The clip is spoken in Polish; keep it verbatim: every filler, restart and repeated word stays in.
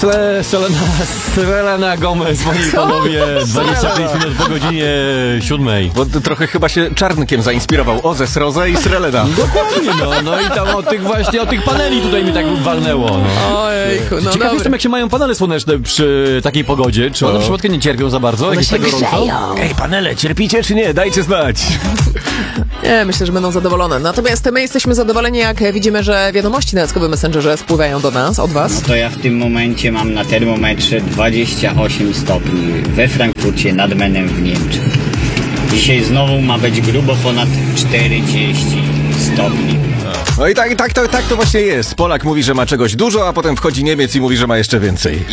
Sle, Selena, Selena Gomez, moi panowie, dwadzieścia pięć minut po godzinie siódmej. Bo trochę chyba się Czarnkiem zainspirował. Ozes, Roze i Srelena. Dokładnie, no, no i tam o tych właśnie, o tych paneli tutaj mi tak walnęło. No. Ojejku, no Ciekaw dobra. jestem, jak się mają panele słoneczne przy takiej pogodzie. Czy one No. przypadkiem nie cierpią za bardzo? One Jak się jest tak gorąco? grzeją. Ej, panele, cierpicie czy nie? Dajcie znać. Nie, myślę, że będą zadowolone. Natomiast my jesteśmy zadowoleni, jak widzimy, że wiadomości na Jackowym Messengerze spływają do nas, od was. To ja w tym momencie mam na termometrze dwadzieścia osiem stopni we Frankfurcie nad Menem w Niemczech. Dzisiaj znowu ma być grubo ponad czterdzieści stopni. No i tak, tak, tak, tak to właśnie jest. Polak mówi, że ma czegoś dużo, a potem wchodzi Niemiec i mówi, że ma jeszcze więcej.